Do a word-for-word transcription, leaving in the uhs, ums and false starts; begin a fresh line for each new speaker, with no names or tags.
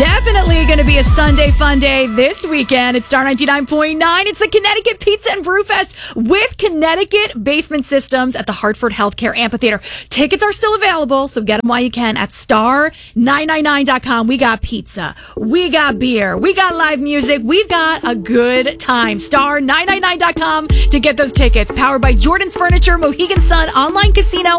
Definitely going to be a Sunday fun day this weekend. It's Star ninety-nine point nine. It's the Connecticut Pizza and Brew Fest with Connecticut Basement Systems at the Hartford Healthcare Amphitheater. Tickets are still available, so get them while you can at star nine ninety-nine dot com. We got pizza. We got beer. We got live music. We've got a good time. star nine ninety-nine dot com to get those tickets. Powered by Jordan's Furniture, Mohegan Sun Online Casino,